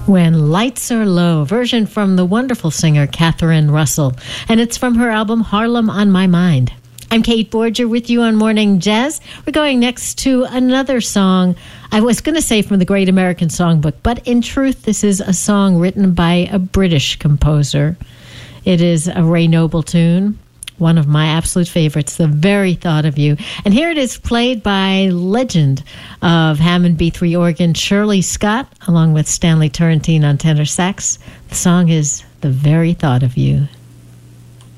When Lights Are Low, version from the wonderful singer Catherine Russell, and it's from her album Harlem on My Mind. I'm Kate Borger with you on Morning Jazz. We're going next to another song. I was going to say from the Great American Songbook, but in truth, this is a song written by a British composer. It is a Ray Noble tune, one of my absolute favorites, The Very Thought of You. And here it is played by legend of Hammond B3 organ, Shirley Scott, along with Stanley Turrentine on tenor sax. The song is The Very Thought of You.